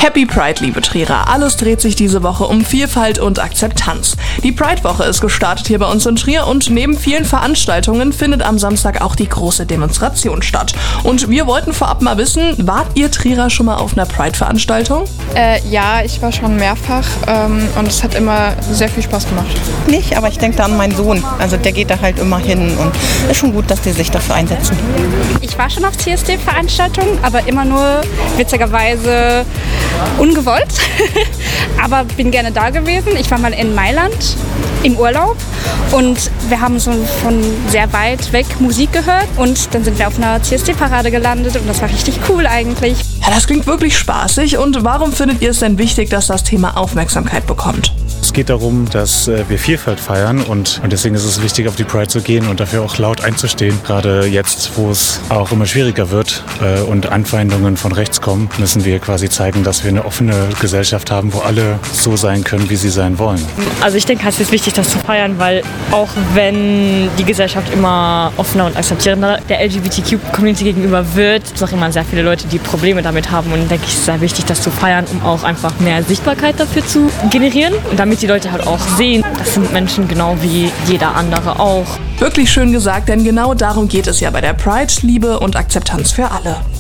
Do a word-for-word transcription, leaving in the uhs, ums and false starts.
Happy Pride, liebe Trierer. Alles dreht sich diese Woche um Vielfalt und Akzeptanz. Die Pride-Woche ist gestartet hier bei uns in Trier und neben vielen Veranstaltungen findet am Samstag auch die große Demonstration statt. Und wir wollten vorab mal wissen, wart ihr Trierer schon mal auf einer Pride-Veranstaltung? Äh, ja, ich war schon mehrfach ähm, und es hat immer sehr viel Spaß gemacht. Nicht, aber ich denke da an meinen Sohn. Also der geht da halt immer hin und ist schon gut, dass die sich dafür einsetzen. Ich war schon auf C S D-Veranstaltungen, aber immer nur witzigerweise ungewollt. Aber bin gerne da gewesen. Ich war mal in Mailand im Urlaub und wir haben so von sehr weit weg Musik gehört und dann sind wir auf einer C S D-Parade gelandet und das war richtig cool eigentlich. Ja, das klingt wirklich spaßig. Und warum findet ihr es denn wichtig, dass das Thema Aufmerksamkeit bekommt? Es geht darum, dass äh, wir Vielfalt feiern und, und deswegen ist es wichtig, auf die Pride zu gehen und dafür auch laut einzustehen. Gerade jetzt, wo es auch immer schwieriger wird äh, und Anfeindungen von rechts kommen, müssen wir quasi zeigen, dass wir eine offene Gesellschaft haben, wo alle so sein können, wie sie sein wollen. Also ich denke, es ist wichtig, das zu feiern, weil auch wenn die Gesellschaft immer offener und akzeptierender der L G B T Q-Community gegenüber wird, es auch immer sehr viele Leute, die Probleme damit haben und denke ich, es ist sehr wichtig, das zu feiern, um auch einfach mehr Sichtbarkeit dafür zu generieren und damit die Leute halt auch sehen, das sind Menschen genau wie jeder andere auch. Wirklich schön gesagt, denn genau darum geht es ja bei der Pride, Liebe und Akzeptanz für alle.